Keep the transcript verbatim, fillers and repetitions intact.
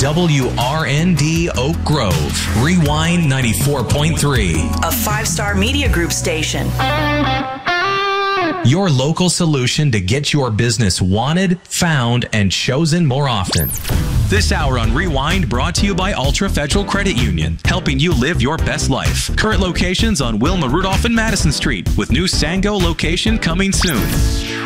W R N D Oak Grove. Rewind ninety-four point three. A five-star media group station. Your local solution to get your business wanted, found, and chosen more often. This hour on Rewind brought to you by Ultra Federal Credit Union, helping you live your best life. Current locations on Wilma Rudolph and Madison Street, with new Sango location coming soon.